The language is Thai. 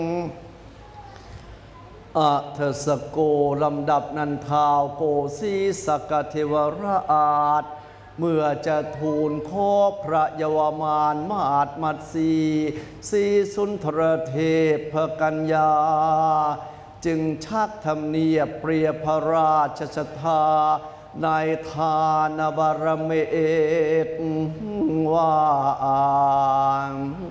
อะเทสโกลำดับนันทาวโกสีสกเทวราชเมื่อจะทูลขอพระเยาวมานมาดมัดสีสุนทรเทพกัญญาจึงชักธรรมเนียบเปรียบพระราชชทาในทานบารเมตว่า